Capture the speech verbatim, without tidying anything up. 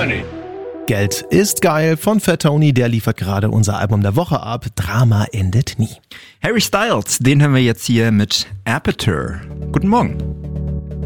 money. Geld ist geil von Fat Tony, der liefert gerade unser Album der Woche ab. Drama endet nie. Harry Styles, den hören wir jetzt hier mit Aperture. Guten Morgen.